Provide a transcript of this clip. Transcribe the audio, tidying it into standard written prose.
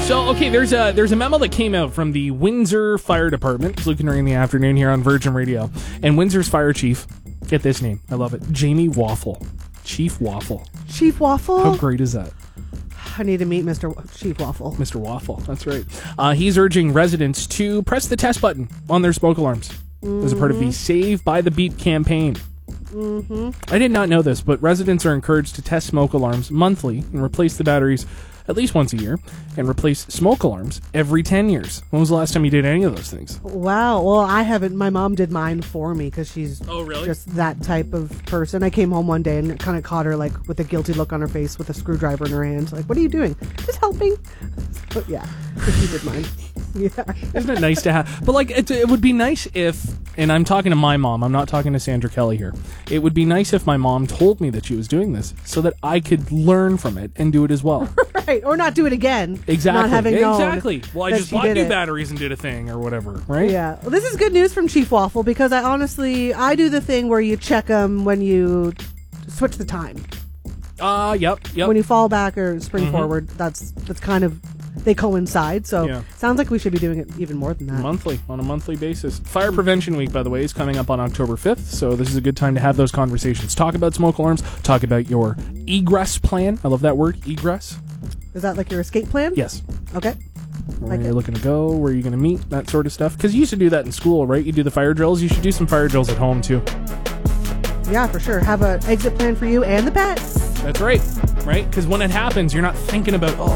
So, okay, there's a memo that came out from the Windsor Fire Department. It's looking in the afternoon here on Virgin Radio. And Windsor's fire chief, get this name, I love it, Jamie Waffle. Chief Waffle. Chief Waffle? How great is that? I need to meet Mr. Chief Waffle. Mr. Waffle, that's right. He's urging residents to press the test button on their smoke alarms as a part of the Save by the Beep campaign. I did not know this, but residents are encouraged to test smoke alarms monthly and replace the batteries at least once a year, and replace smoke alarms every 10 years. When was the last time you did any of those things? Wow. Well, I haven't. My mom did mine for me because she's really? just that type of person. I came home one day and kind of caught her like with a guilty look on her face with a screwdriver in her hand. Like, what are you doing? Just helping. But yeah, she did mine. Yeah. Isn't it nice to have? But like, it would be nice if, and I'm talking to my mom, I'm not talking to Sandra Kelly here. It would be nice if my mom told me that she was doing this so that I could learn from it and do it as well. Right. Or not do it again. Exactly. Not having known. Exactly. Well, I just bought new batteries and did a thing or whatever, right? Yeah. Well, this is good news from Chief Waffle because I do the thing where you check them when you switch the time. Yep. When you fall back or spring forward, that's kind of, they coincide. So sounds like we should be doing it even more than that. On a monthly basis. Fire Prevention Week, by the way, is coming up on October 5th. So this is a good time to have those conversations. Talk about smoke alarms. Talk about your egress plan. I love that word, egress. Is that like your escape plan? Yes. Okay. Where you're looking to go, where you're going to meet, that sort of stuff. Because you used to do that in school, right? You do the fire drills. You should do some fire drills at home, too. Yeah, for sure. Have an exit plan for you and the pets. That's right. Right? Because when it happens, you're not thinking about,